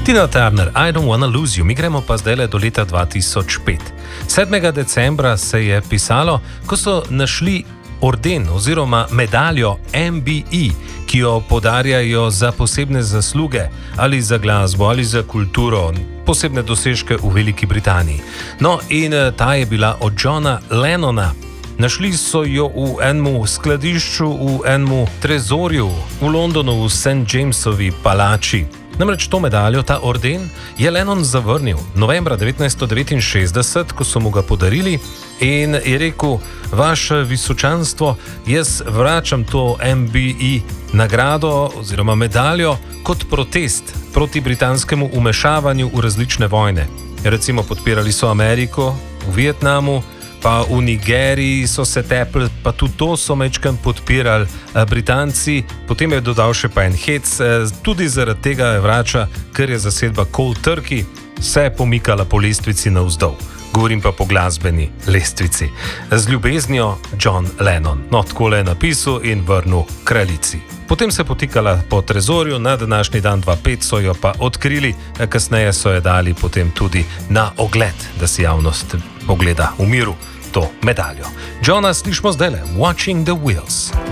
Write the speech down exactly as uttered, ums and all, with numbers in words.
Tina Turner, I don't wanna lose you. Mi gremo pa zdaj do leta dva tisoč pet. sedmega decembra se je pisalo, ko so našli orden oziroma medaljo M B E, ki jo podarjajo za posebne zasluge ali za glasbo ali za kulturo, posebne dosežke v Veliki Britaniji. No, in ta je bila od Johna Lennona. Našli so jo v enem skladišču, v enem trezorju v Londonu, v Saint Jamesovi palači. Namreč to medaljo, ta orden, je Lennon zavrnil novembra devetnajststo devetinšestdeset, ko so mu ga podarili, in je rekel: vaše visočanstvo, jaz vračam to M B E nagrado oziroma medaljo kot protest proti britanskemu vmešavanju v različne vojne. Recimo podpirali so Ameriko v Vietnamu, pa v Nigeriji so se tepli, pa tudi to so mečkam podpirali Britanci. Potem je dodal še pa en hec, tudi zaradi tega je vrača, ker je zasedba Cold Turkey se pomikala po lestvici navzdol. Govorim pa po glasbeni lestvici. Z ljubeznijo John Lennon. No, takole je napisal in vrnil kraljici. Potem se je potikala po trezorju, na današnji dan dva tisoč pet so jo pa odkrili, kasneje so jo dali potem tudi na ogled, da si javnost ogleda v miru to medaljo. Johna slišimo zdajle, Watching the Wheels.